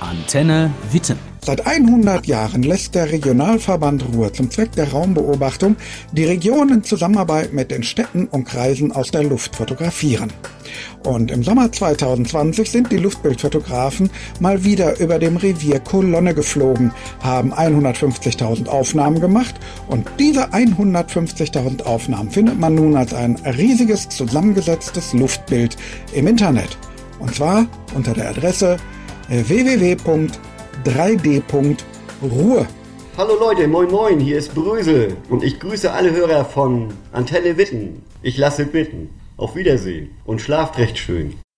Antenne Witten. Seit 100 Jahren lässt der Regionalverband Ruhr zum Zweck der Raumbeobachtung die Region in Zusammenarbeit mit den Städten und Kreisen aus der Luft fotografieren. Und im Sommer 2020 sind die Luftbildfotografen mal wieder über dem Revier Kolonne geflogen, haben 150.000 Aufnahmen gemacht und diese 150.000 Aufnahmen findet man nun als ein riesiges zusammengesetztes Luftbild im Internet. Und zwar unter der Adresse www.3d.ruhr. Hallo Leute, moin moin, hier ist Brösel und ich grüße alle Hörer von Antenne Witten. Ich lasse bitten. Auf Wiedersehen und schlaft recht schön.